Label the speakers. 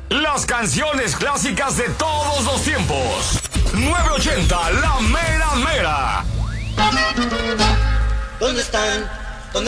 Speaker 1: Las canciones clásicas de todos los tiempos. 980, la mera mera.
Speaker 2: ¿Dónde están